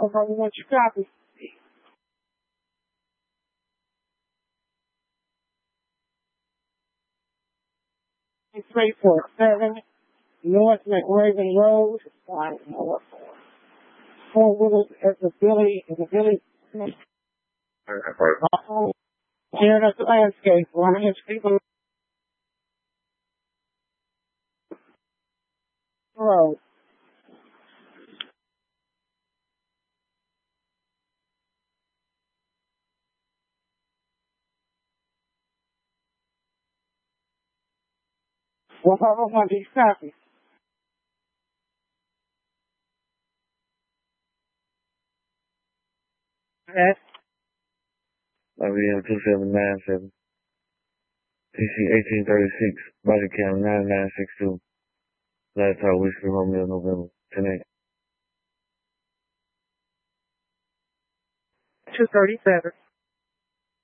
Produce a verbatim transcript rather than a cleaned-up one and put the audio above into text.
Over what you copy. three four seven North McRaven Road. Four wheelers at the Billy, in the Billy. Oh, here at the landscape. One of his people. Road. Well, how about these copies? Yes. I B M two seven nine seven. T C eighteen thirty-six. Body count nine nine six two. Last time Whiskey Romeo November. ten eight. two thirty-seven.